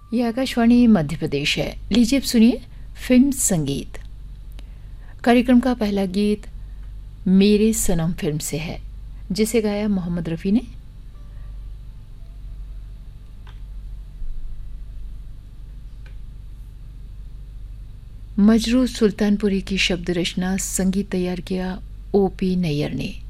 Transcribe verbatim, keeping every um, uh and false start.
ये आकाशवाणी मध्य प्रदेश है। लीजिए अब सुनिए फिल्म संगीत। कार्यक्रम का पहला गीत मेरे सनम फिल्म से है, जिसे गाया मोहम्मद रफ़ी ने। मजरू सुल्तानपुरी की शब्द रचना, संगीत तैयार किया ओ पी नैयर ने।